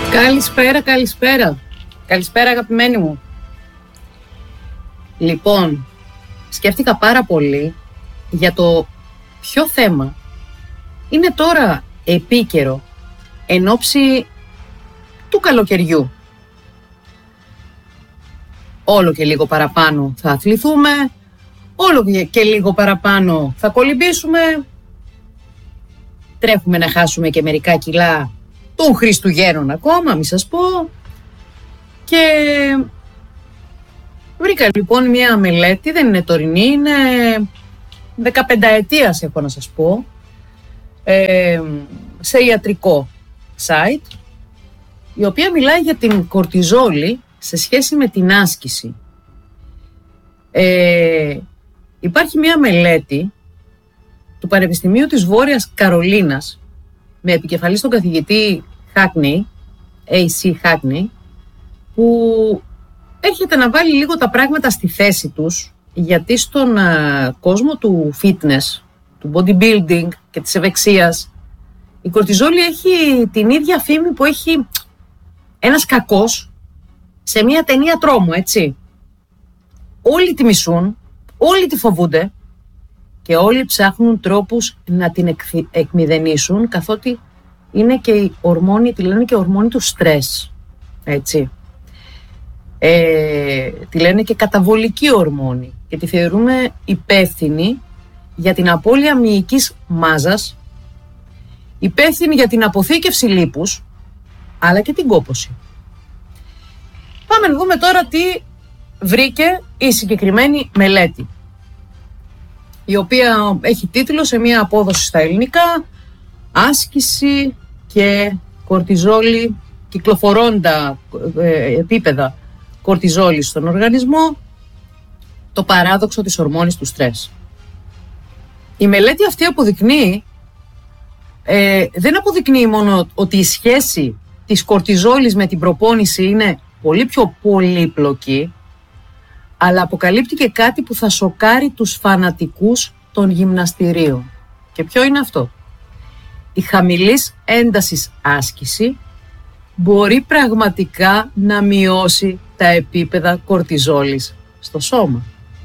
Καλησπέρα αγαπημένοι μου. Λοιπόν, σκέφτηκα πάρα πολύ για το ποιο θέμα είναι τώρα επίκαιρο εν ώψη του καλοκαιριού. Όλο και λίγο παραπάνω θα αθληθούμε, όλο και λίγο παραπάνω θα κολυμπήσουμε, τρέχουμε να χάσουμε και μερικά κιλά των Χριστουγέννων ακόμα, μη σας πω. Και βρήκα λοιπόν μια μελέτη, δεν είναι τωρινή, είναι 15 ετίας έχω να σας πω, σε ιατρικό site, η οποία μιλάει για την κορτιζόλη σε σχέση με την άσκηση. Υπάρχει μια μελέτη του Πανεπιστημίου της Βόρειας Καρολίνας με επικεφαλής τον καθηγητή Hackney, AC Hackney, που έρχεται να βάλει λίγο τα πράγματα στη θέση τους, γιατί στον κόσμο του fitness, του bodybuilding και της ευεξίας, η κορτιζόλη έχει την ίδια φήμη που έχει ένας κακός σε μια ταινία τρόμου, έτσι. Όλοι τη μισούν, όλοι τη φοβούνται και όλοι ψάχνουν τρόπους να την εκμηδενήσουν, καθότι είναι και η ορμόνη, τη λένε και ορμόνη του στρες, έτσι. Τη λένε και καταβολική ορμόνη και τη θεωρούμε υπεύθυνη για την απώλεια μυϊκής μάζας, υπεύθυνη για την αποθήκευση λίπους, αλλά και την κόπωση. Πάμε να δούμε τώρα τι βρήκε η συγκεκριμένη μελέτη, η οποία έχει τίτλο σε μια απόδοση στα ελληνικά «Άσκηση και κορτιζόλη, κυκλοφορώντα επίπεδα κορτιζόλης στον οργανισμό, το παράδοξο της ορμόνης του στρες». Η μελέτη αυτή αποδεικνύει, δεν αποδεικνύει μόνο ότι η σχέση της κορτιζόλης με την προπόνηση είναι πολύ πιο πολύπλοκη, αλλά αποκαλύπτει και κάτι που θα σοκάρει τους φανατικούς των γυμναστηρίων. Και ποιο είναι αυτό? Η χαμηλής έντασης άσκηση μπορεί πραγματικά να μειώσει τα επίπεδα κορτιζόλης στο σώμα.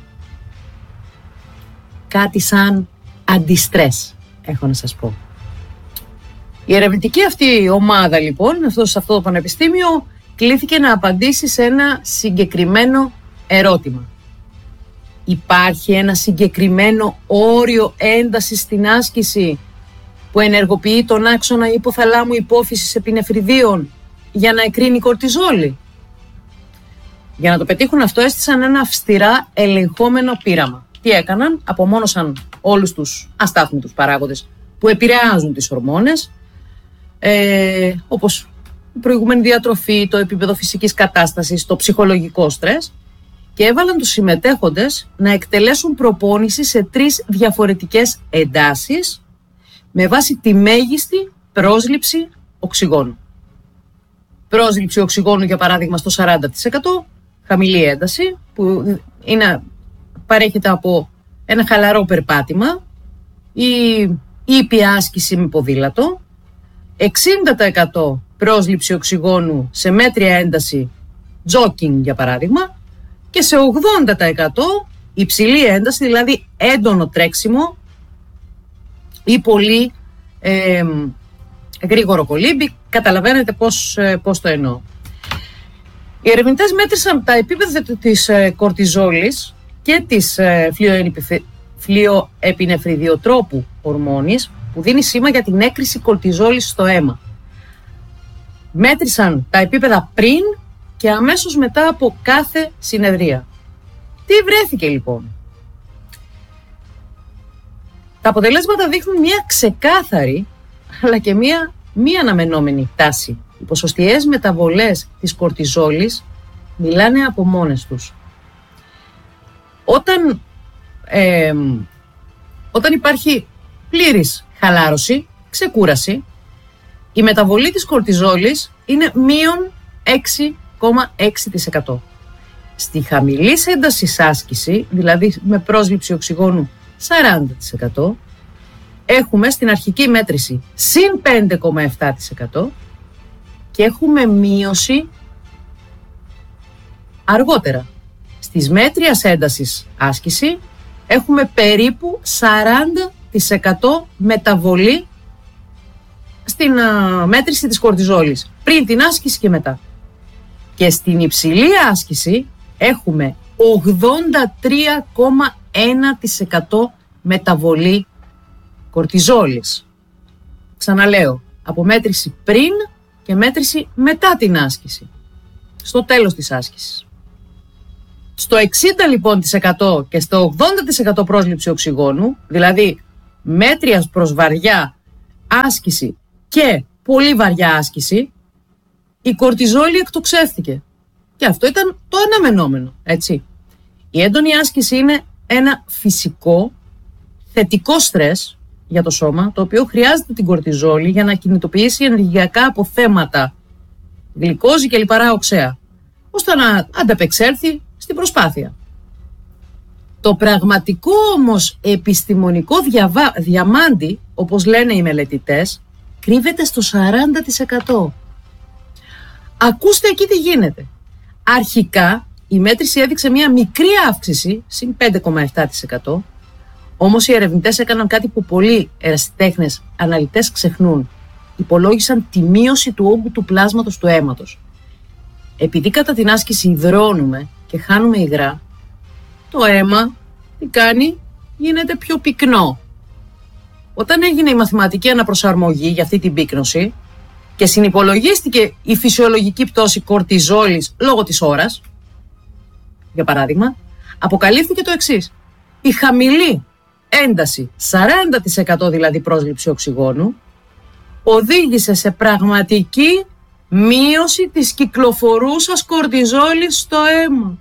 Κάτι σαν αντιστρες, έχω να σας πω. Η ερευνητική αυτή ομάδα λοιπόν, σε αυτό το πανεπιστήμιο, κλήθηκε να απαντήσει σε ένα συγκεκριμένο ερώτημα. Υπάρχει ένα συγκεκριμένο όριο έντασης στην άσκηση που ενεργοποιεί τον άξονα υποθαλάμου υπόφυσης επινεφριδίων για να εκρίνει κορτιζόλη? Για να το πετύχουν αυτό έστησαν ένα αυστηρά ελεγχόμενο πείραμα. Τι έκαναν? Απομόνωσαν όλους τους αστάθμιτους παράγοντες που επηρεάζουν τις ορμόνες, όπως η προηγούμενη διατροφή, το επίπεδο φυσικής κατάστασης, το ψυχολογικό στρες, και έβαλαν τους συμμετέχοντες να εκτελέσουν προπόνηση σε 3 διαφορετικές εντάσεις με βάση τη μέγιστη πρόσληψη οξυγόνου. Πρόσληψη οξυγόνου, για παράδειγμα, στο 40%, χαμηλή ένταση, που παρέχεται από ένα χαλαρό περπάτημα ή ήπια άσκηση με ποδήλατο, 60% πρόσληψη οξυγόνου σε μέτρια ένταση, jogging για παράδειγμα, και σε 80% υψηλή ένταση, δηλαδή έντονο τρέξιμο ή πολύ γρήγορο κολύμπι. Καταλαβαίνετε πώς το εννοώ. Οι ερευνητές μέτρησαν τα επίπεδα της κορτιζόλης και της φλοιοεπινεφριδιοτρόπου ορμόνης, που δίνει σήμα για την έκρηση κορτιζόλης στο αίμα. Μέτρησαν τα επίπεδα πριν και αμέσως μετά από κάθε συνεδρία. Τι βρέθηκε λοιπόν? Τα αποτελέσματα δείχνουν μια ξεκάθαρη αλλά και μια μη αναμενόμενη τάση. Οι ποσοστιαίες μεταβολές της κορτιζόλης μιλάνε από μόνες τους. Όταν υπάρχει πλήρης χαλάρωση, ξεκούραση, η μεταβολή της κορτιζόλης είναι μείον 6,6%. Στη χαμηλή ένταση άσκηση, δηλαδή με πρόσληψη οξυγόνου 40%, έχουμε στην αρχική μέτρηση συν 5,7% και έχουμε μείωση αργότερα. Στις μέτριας έντασης άσκηση έχουμε περίπου 40% μεταβολή στην μέτρηση της κορτιζόλης, πριν την άσκηση και μετά. Και στην υψηλή άσκηση έχουμε 83,1% μεταβολή κορτιζόλης. Ξαναλέω, από μέτρηση πριν και μέτρηση μετά την άσκηση, στο τέλος της άσκησης. Στο 60% λοιπόν και στο 80% πρόσληψη οξυγόνου, δηλαδή μέτριας προς βαριά άσκηση και πολύ βαριά άσκηση, η κορτιζόλη εκτοξεύτηκε. Και αυτό ήταν το αναμενόμενο, έτσι. Η έντονη άσκηση είναι ένα φυσικό, θετικό στρες για το σώμα, το οποίο χρειάζεται την κορτιζόλη για να κινητοποιήσει ενεργειακά αποθέματα, γλυκόζη και λιπαρά οξέα, ώστε να ανταπεξέλθει στην προσπάθεια. Το πραγματικό όμως επιστημονικό διαμάντι, όπως λένε οι μελετητές, κρύβεται στο 40%. Ακούστε εκεί τι γίνεται. Αρχικά η μέτρηση έδειξε μια μικρή αύξηση, συν 5,7%, όμως οι ερευνητές έκαναν κάτι που πολλοί ερασιτέχνες αναλυτές ξεχνούν. Υπολόγισαν τη μείωση του όγκου του πλάσματος του αίματος. Επειδή κατά την άσκηση υδρώνουμε και χάνουμε υγρά, το αίμα τι κάνει, γίνεται πιο πυκνό. Όταν έγινε η μαθηματική αναπροσαρμογή για αυτή την πύκνωση και συνυπολογίστηκε η φυσιολογική πτώση κορτιζόλης λόγω της ώρας, για παράδειγμα, αποκαλύφθηκε το εξής. Η χαμηλή ένταση, 40% δηλαδή πρόσληψη οξυγόνου, οδήγησε σε πραγματική μείωση της κυκλοφορούσας κορτιζόλης στο αίμα.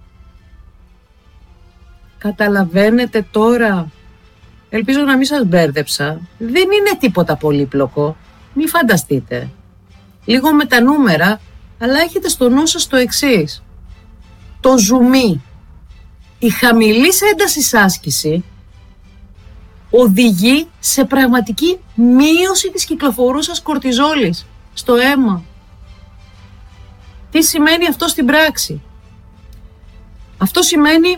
Καταλαβαίνετε τώρα? Ελπίζω να μην σας μπέρδεψα. Δεν είναι τίποτα πολύπλοκο. Μη φανταστείτε. Λίγο με τα νούμερα, αλλά έχετε στο νου σας το εξής. Το ζουμί, η χαμηλής έντασης άσκηση, οδηγεί σε πραγματική μείωση της κυκλοφορούσας κορτιζόλης στο αίμα. Τι σημαίνει αυτό στην πράξη? Αυτό σημαίνει,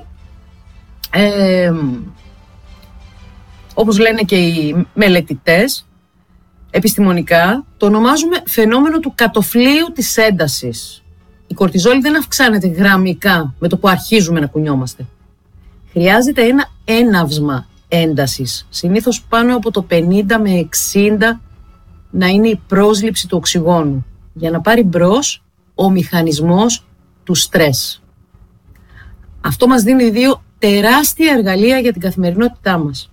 όπως λένε και οι μελετητές, επιστημονικά το ονομάζουμε φαινόμενο του κατοφλίου της έντασης. Η κορτιζόλη δεν αυξάνεται γραμμικά με το που αρχίζουμε να κουνιόμαστε. Χρειάζεται ένα έναυσμα έντασης, συνήθως πάνω από το 50 με 60 να είναι η πρόσληψη του οξυγόνου, για να πάρει μπρος ο μηχανισμός του στρες. Αυτό μας δίνει δύο τεράστια εργαλεία για την καθημερινότητά μας.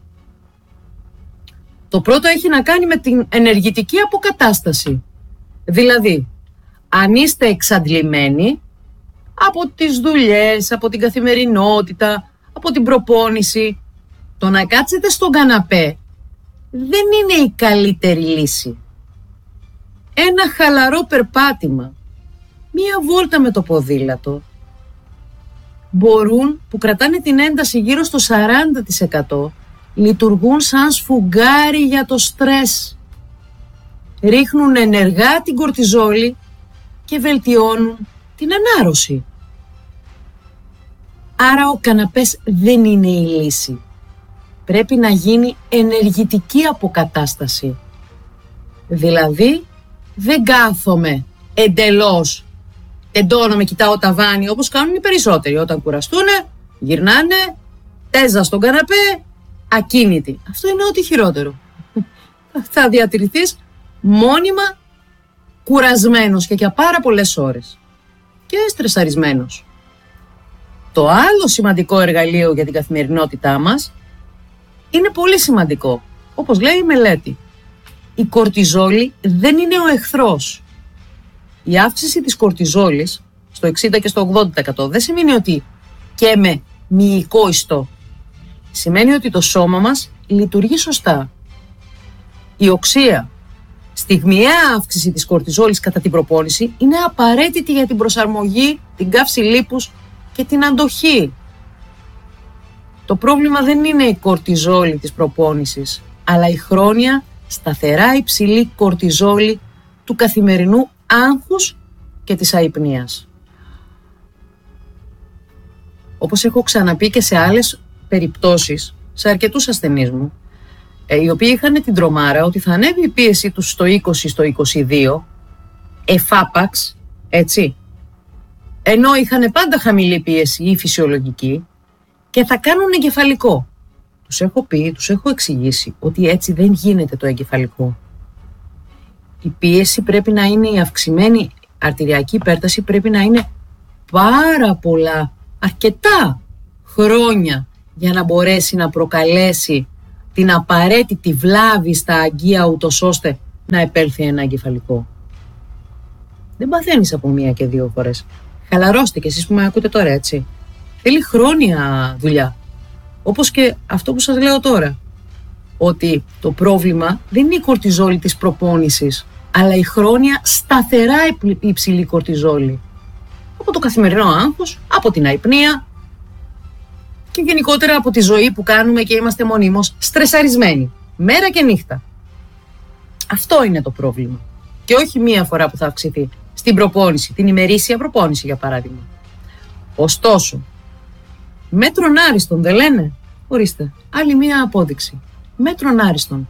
Το πρώτο έχει να κάνει με την ενεργητική αποκατάσταση. Δηλαδή, αν είστε εξαντλημένοι από τις δουλειές, από την καθημερινότητα, από την προπόνηση, το να κάτσετε στον καναπέ δεν είναι η καλύτερη λύση. Ένα χαλαρό περπάτημα, μία βόλτα με το ποδήλατο, που κρατάνε την ένταση γύρω στο 40%, λειτουργούν σαν σφουγγάρι για το στρες. Ρίχνουν ενεργά την κορτιζόλη και βελτιώνουν την ανάρρωση. Άρα ο καναπές δεν είναι η λύση. Πρέπει να γίνει ενεργητική αποκατάσταση. Δηλαδή, δεν κάθομαι εντελώς, τεντώνομαι, κοιτάω ταβάνι, όπως κάνουν οι περισσότεροι. Όταν κουραστούνε, γυρνάνε, τέζα στον καναπέ, ακίνητη. Αυτό είναι ό,τι χειρότερο. Θα διατηρηθείς μόνιμα κουρασμένος και για πάρα πολλές ώρες και στρεσαρισμένος. Το άλλο σημαντικό εργαλείο για την καθημερινότητά μας είναι πολύ σημαντικό. Όπως λέει η μελέτη, η κορτιζόλη δεν είναι ο εχθρός. Η αύξηση της κορτιζόλης στο 60% και στο 80% δεν σημαίνει ότι καίμε μυϊκό ιστό. Σημαίνει ότι το σώμα μας λειτουργεί σωστά. Η οξεία, στιγμιαία αύξηση της κορτιζόλης κατά την προπόνηση είναι απαραίτητη για την προσαρμογή, την καύση λίπους και την αντοχή. Το πρόβλημα δεν είναι η κορτιζόλη της προπόνησης, αλλά η χρόνια σταθερά υψηλή κορτιζόλη του καθημερινού άγχους και της αϊπνίας. Όπως έχω ξαναπεί και σε άλλες περιπτώσεις, σε αρκετούς ασθενείς μου, οι οποίοι είχαν την τρομάρα ότι θα ανέβει η πίεση τους στο 20, στο 22, εφάπαξ, έτσι, ενώ είχαν πάντα χαμηλή πίεση ή φυσιολογική και θα κάνουν εγκεφαλικό. Τους έχω πει, τους έχω εξηγήσει ότι έτσι δεν γίνεται το εγκεφαλικό. Η πίεση πρέπει να είναι, η αυξημένη αρτηριακή υπέρταση πρέπει να είναι πάρα πολλά, αρκετά χρόνια για να μπορέσει να προκαλέσει την απαραίτητη βλάβη στα αγγεία ούτως ώστε να επέλθει ένα εγκεφαλικό. Δεν παθαίνεις από 1 και 2 φορές. Χαλαρώστε κι εσείς που με ακούτε τώρα, έτσι. Θέλει χρόνια δουλειά. Όπως και αυτό που σας λέω τώρα. Ότι το πρόβλημα δεν είναι η κορτιζόλη της προπόνησης, αλλά η χρόνια σταθερά υψηλή κορτιζόλη. Από το καθημερινό άγχος, από την αϊπνία και γενικότερα από τη ζωή που κάνουμε και είμαστε μονίμως στρεσαρισμένοι, μέρα και νύχτα. Αυτό είναι το πρόβλημα. Και όχι 1 φορά που θα αυξηθεί στην προπόνηση, την ημερήσια προπόνηση για παράδειγμα. Ωστόσο, μέτρον άριστον δεν λένε? Ορίστε, άλλη 1 απόδειξη. Μέτρον άριστον.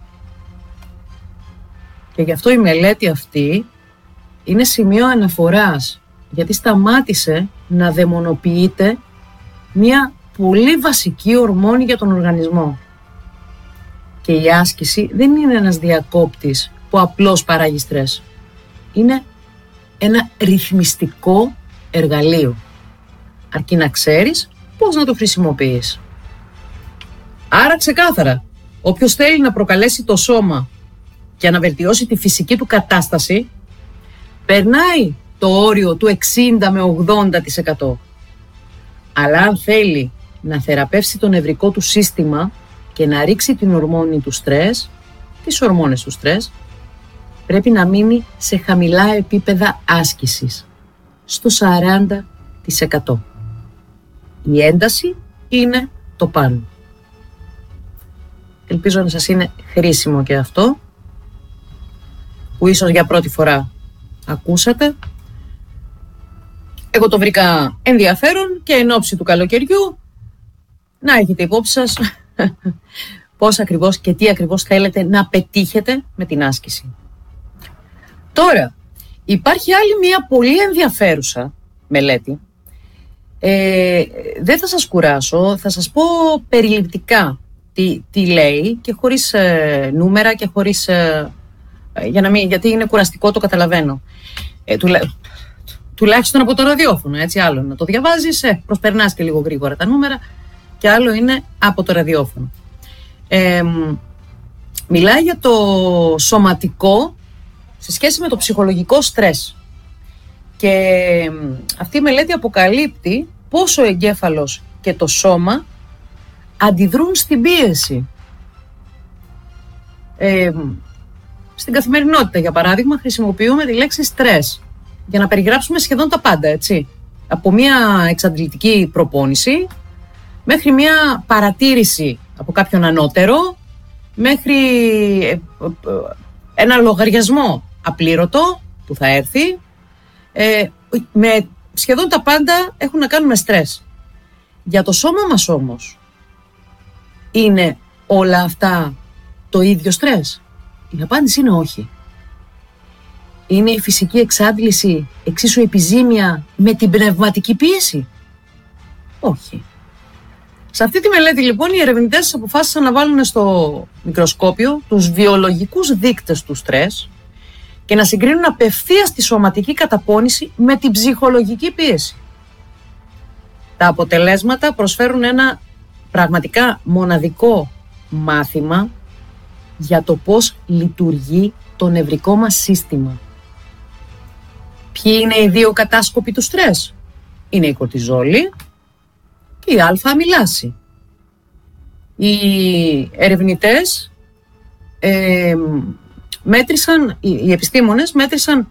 Και γι' αυτό η μελέτη αυτή είναι σημείο αναφοράς, γιατί σταμάτησε να δαιμονοποιείται μια πολύ βασική ορμόνη για τον οργανισμό. Και η άσκηση δεν είναι ένας διακόπτης που απλώς παράγει στρες. Είναι ένα ρυθμιστικό εργαλείο. Αρκεί να ξέρεις πώς να το χρησιμοποιείς. Άρα ξεκάθαρα, όποιος θέλει να προκαλέσει το σώμα και να βελτιώσει τη φυσική του κατάσταση, περνάει το όριο του 60 με 80%. Αλλά αν θέλει να θεραπεύσει το νευρικό του σύστημα και να ρίξει την ορμόνη του στρες, τις ορμόνες του στρες, πρέπει να μείνει σε χαμηλά επίπεδα άσκησης, στο 40%. Η ένταση είναι το πάνω. Ελπίζω να σας είναι χρήσιμο και αυτό, που ίσως για πρώτη φορά ακούσατε. Εγώ το βρήκα ενδιαφέρον και εν ώψη του καλοκαιριού να έχετε υπόψη σας πώς ακριβώς και τι ακριβώς θέλετε να πετύχετε με την άσκηση. Τώρα, υπάρχει άλλη μια πολύ ενδιαφέρουσα μελέτη. Δεν θα σας κουράσω, θα σας πω περιληπτικά τι λέει και χωρίς νούμερα και χωρίς... γιατί είναι κουραστικό, το καταλαβαίνω. Τουλάχιστον από το ραδιόφωνο, έτσι, άλλο να το διαβάζεις, προσπερνάς και λίγο γρήγορα τα νούμερα και άλλο είναι από το ραδιόφωνο. Μιλάει για το σωματικό σε σχέση με το ψυχολογικό στρες. Και αυτή η μελέτη αποκαλύπτει πόσο ο εγκέφαλος και το σώμα αντιδρούν στην πίεση. Στην καθημερινότητα, για παράδειγμα, χρησιμοποιούμε τη λέξη στρες για να περιγράψουμε σχεδόν τα πάντα, έτσι. Από μια εξαντλητική προπόνηση μέχρι μια παρατήρηση από κάποιον ανώτερο, μέχρι ένα λογαριασμό απλήρωτο που θα έρθει. Με σχεδόν τα πάντα έχουν να κάνουν με στρες. Για το σώμα μας όμως, είναι όλα αυτά το ίδιο στρες? Η απάντηση είναι όχι. Είναι η φυσική εξάντληση εξίσου επιζήμια με την πνευματική πίεση? Όχι. Σε αυτή τη μελέτη λοιπόν οι ερευνητές αποφάσισαν να βάλουν στο μικροσκόπιο τους βιολογικούς δείκτες του στρες και να συγκρίνουν απευθείας τη σωματική καταπώνηση με την ψυχολογική πίεση. Τα αποτελέσματα προσφέρουν ένα πραγματικά μοναδικό μάθημα για το πώς λειτουργεί το νευρικό μας σύστημα. Ποιοι είναι οι 2 κατάσκοποι του στρες? Είναι η κορτιζόλη και η αλφα-αμυλάση. Οι ερευνητές μέτρησαν, οι επιστήμονες μέτρησαν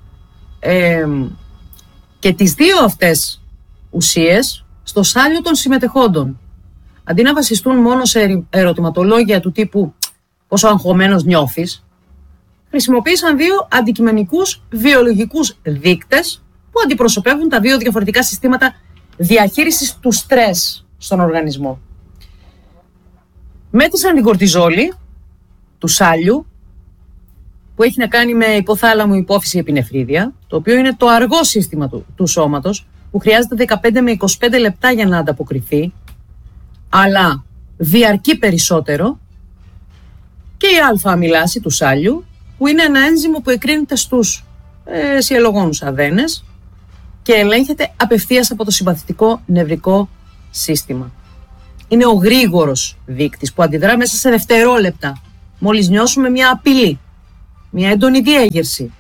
και τις 2 αυτές ουσίες στο σάλιο των συμμετεχόντων. Αντί να βασιστούν μόνο σε ερωτηματολόγια του τύπου πόσο αγχωμένος νιώθεις, χρησιμοποίησαν δύο αντικειμενικούς βιολογικούς δείκτες που αντιπροσωπεύουν τα δύο διαφορετικά συστήματα διαχείρισης του στρες στον οργανισμό. Μέτρησαν την κορτιζόλη του σάλιου, που έχει να κάνει με υποθάλαμο υπόφυση επινεφρίδια, το οποίο είναι το αργό σύστημα του σώματος, που χρειάζεται 15 με 25 λεπτά για να ανταποκριθεί, αλλά διαρκεί περισσότερο, και η α-αμυλάση του σάλιου, που είναι ένα ένζυμο που εκρίνεται στους σιελογόνους αδένες και ελέγχεται απευθείας από το συμπαθητικό νευρικό σύστημα. Είναι ο γρήγορος δείκτης που αντιδρά μέσα σε δευτερόλεπτα, μόλις νιώσουμε μια απειλή, μια έντονη διέγερση.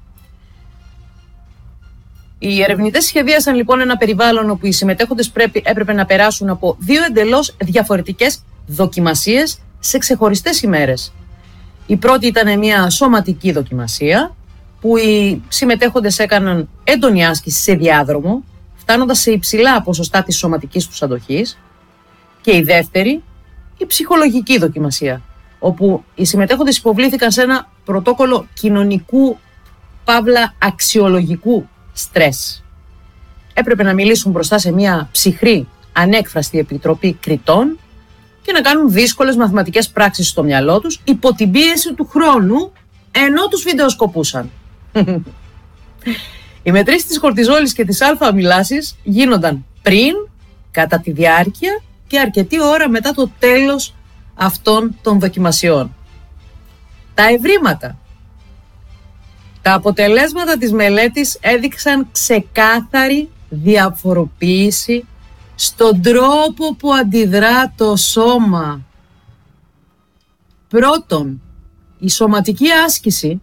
Οι ερευνητές σχεδίασαν λοιπόν ένα περιβάλλον όπου οι συμμετέχοντες έπρεπε να περάσουν από δύο εντελώς διαφορετικές δοκιμασίες σε ξεχωριστές ημέρες. Η πρώτη ήταν μια σωματική δοκιμασία, που οι συμμετέχοντες έκαναν έντονη άσκηση σε διάδρομο, φτάνοντας σε υψηλά ποσοστά της σωματικής τους αντοχής. Και η δεύτερη, η ψυχολογική δοκιμασία, όπου οι συμμετέχοντες υποβλήθηκαν σε ένα πρωτόκολλο κοινωνικού παύλα αξιολογικού στρες. Έπρεπε να μιλήσουν μπροστά σε μια ψυχρή, ανέκφραστη επιτροπή κριτών και να κάνουν δύσκολες μαθηματικές πράξεις στο μυαλό τους υπό την πίεση του χρόνου, ενώ τους βιντεοσκοπούσαν. Οι μετρήσεις της κορτιζόλης και της α-αμυλάσης γίνονταν πριν, κατά τη διάρκεια και αρκετή ώρα μετά το τέλος αυτών των δοκιμασιών. Τα ευρήματα. Τα αποτελέσματα της μελέτης έδειξαν ξεκάθαρη διαφοροποίηση στον τρόπο που αντιδρά το σώμα. Πρώτον, η σωματική άσκηση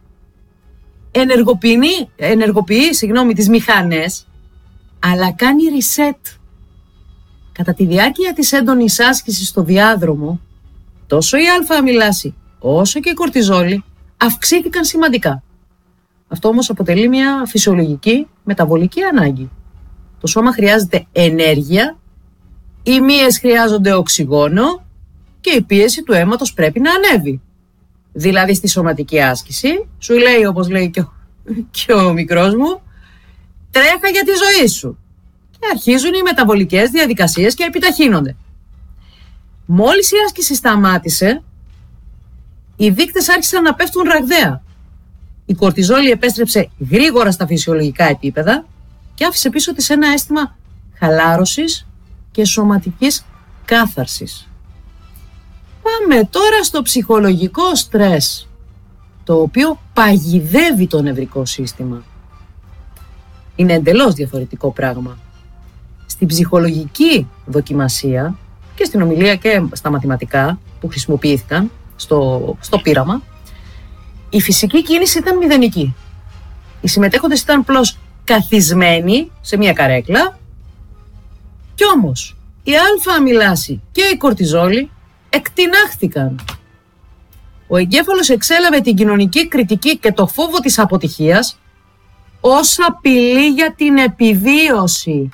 ενεργοποιεί τις μηχανές, αλλά κάνει reset. Κατά τη διάρκεια της έντονης άσκησης στο διάδρομο, τόσο η α-αμυλάση όσο και η κορτιζόλη αυξήθηκαν σημαντικά. Αυτό όμως αποτελεί μια φυσιολογική μεταβολική ανάγκη. Το σώμα χρειάζεται ενέργεια, οι μύες χρειάζονται οξυγόνο και η πίεση του αίματος πρέπει να ανέβει. Δηλαδή στη σωματική άσκηση σου λέει, όπως λέει και ο μικρός μου, τρέχα για τη ζωή σου. Και αρχίζουν οι μεταβολικές διαδικασίες και επιταχύνονται. Μόλις η άσκηση σταμάτησε, οι δείκτες άρχισαν να πέφτουν ραγδαία. Η κορτιζόλη επέστρεψε γρήγορα στα φυσιολογικά επίπεδα και άφησε πίσω της ένα αίσθημα χαλάρωσης και σωματικής κάθαρσης. Πάμε τώρα στο ψυχολογικό στρες, το οποίο παγιδεύει το νευρικό σύστημα. Είναι εντελώς διαφορετικό πράγμα. Στην ψυχολογική δοκιμασία και στην ομιλία και στα μαθηματικά που χρησιμοποιήθηκαν στο πείραμα, η φυσική κίνηση ήταν μηδενική. Οι συμμετέχοντες ήταν απλώς καθισμένοι σε μια καρέκλα, κι όμως η α-αμυλάση και η κορτιζόλη εκτινάχθηκαν. Ο εγκέφαλος εξέλαβε την κοινωνική κριτική και το φόβο της αποτυχίας ως απειλή για την επιβίωση.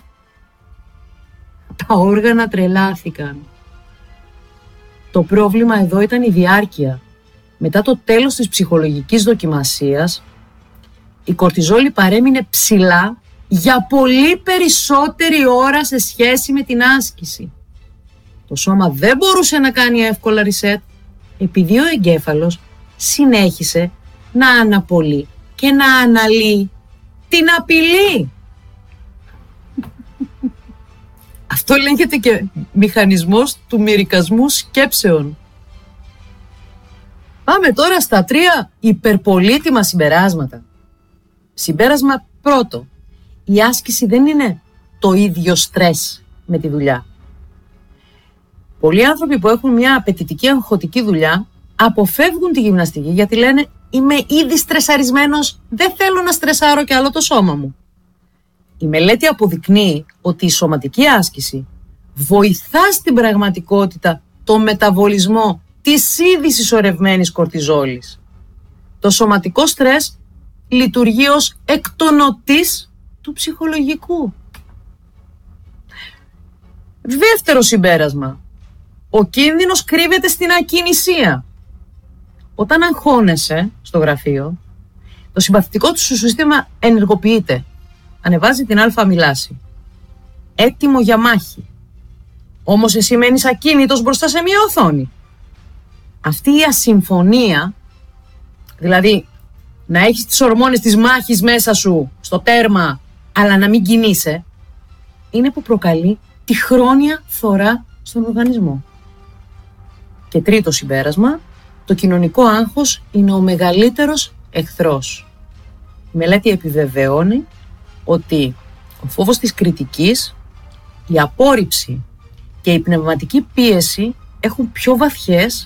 Τα όργανα τρελάθηκαν. Το πρόβλημα εδώ ήταν η διάρκεια. Μετά το τέλος της ψυχολογικής δοκιμασίας, η κορτιζόλη παρέμεινε ψηλά για πολύ περισσότερη ώρα σε σχέση με την άσκηση. Το σώμα δεν μπορούσε να κάνει εύκολα reset, επειδή ο εγκέφαλος συνέχισε να αναπολύει και να αναλύει την απειλή. Αυτό λέγεται και μηχανισμός του μυρικασμού σκέψεων. Πάμε τώρα στα 3 υπερπολίτιμα συμπεράσματα. Συμπέρασμα πρώτο. Η άσκηση δεν είναι το ίδιο στρες με τη δουλειά. Πολλοί άνθρωποι που έχουν μια απαιτητική αγχωτική δουλειά αποφεύγουν τη γυμναστική γιατί λένε «Είμαι ήδη στρεσαρισμένος, δεν θέλω να στρεσάρω κι άλλο το σώμα μου». Η μελέτη αποδεικνύει ότι η σωματική άσκηση βοηθά στην πραγματικότητα το μεταβολισμό της ήδη συσσωρευμένης κορτιζόλης. Το σωματικό στρες λειτουργεί ως εκτονωτής του ψυχολογικού. Δεύτερο συμπέρασμα. Ο κίνδυνος κρύβεται στην ακινησία. Όταν αγχώνεσαι στο γραφείο, το συμπαθητικό του σύστημα ενεργοποιείται. Ανεβάζει την αλφα-αμυλάση. Έτοιμο για μάχη. Όμως εσύ μένεις ακίνητος μπροστά σε μια οθόνη. Αυτή η ασυμφωνία, δηλαδή να έχεις τις ορμόνες της μάχης μέσα σου, στο τέρμα, αλλά να μην κινείσαι, είναι που προκαλεί τη χρόνια φθορά στον οργανισμό. Και τρίτο συμπέρασμα, το κοινωνικό άγχος είναι ο μεγαλύτερος εχθρός. Η μελέτη επιβεβαιώνει ότι ο φόβος της κριτικής, η απόρριψη και η πνευματική πίεση έχουν πιο βαθιές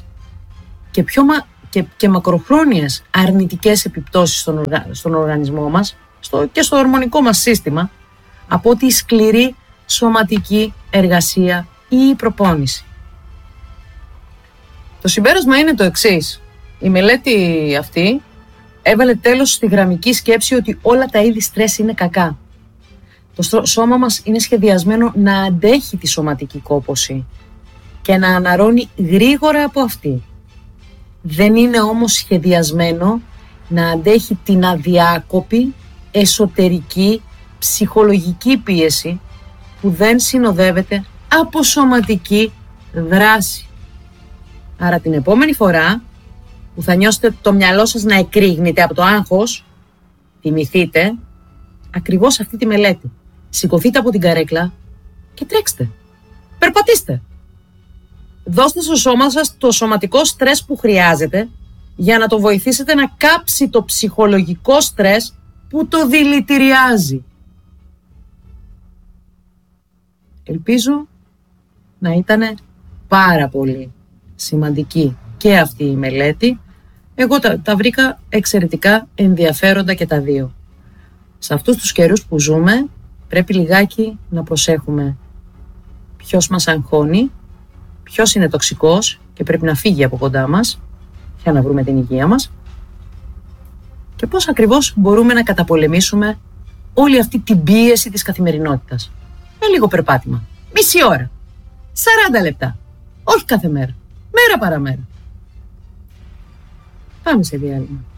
και μακροχρόνιες αρνητικές επιπτώσεις στον οργανισμό μας και στο ορμονικό μας σύστημα από ότι η σκληρή σωματική εργασία ή η προπόνηση. Το συμπέρασμα είναι το εξής. Η μελέτη αυτή έβαλε τέλος στη γραμμική σκέψη ότι όλα τα είδη στρες είναι κακά. Το σώμα μας είναι σχεδιασμένο να αντέχει τη σωματική κόπωση και να αναρρώνει γρήγορα από αυτή. Δεν είναι όμως σχεδιασμένο να αντέχει την αδιάκοπη, εσωτερική, ψυχολογική πίεση που δεν συνοδεύεται από σωματική δράση. Άρα την επόμενη φορά που θα νιώσετε το μυαλό σας να εκρήγνεται από το άγχος, θυμηθείτε ακριβώς αυτή τη μελέτη. Σηκωθείτε από την καρέκλα και τρέξτε. Περπατήστε. Δώστε στο σώμα σας το σωματικό στρες που χρειάζεται για να το βοηθήσετε να κάψει το ψυχολογικό στρες που το δηλητηριάζει. Ελπίζω να ήταν πάρα πολύ σημαντική και αυτή η μελέτη. Εγώ τα βρήκα εξαιρετικά ενδιαφέροντα και τα δύο. Σε αυτούς τους καιρούς που ζούμε πρέπει λιγάκι να προσέχουμε ποιος μας αγχώνει, ποιος είναι τοξικός και πρέπει να φύγει από κοντά μας για να βρούμε την υγεία μας και πώς ακριβώς μπορούμε να καταπολεμήσουμε όλη αυτή την πίεση της καθημερινότητας. Με λίγο περπάτημα, μισή ώρα, 40 λεπτά, όχι κάθε μέρα, μέρα παραμέρα. Πάμε σε διάλειμμα.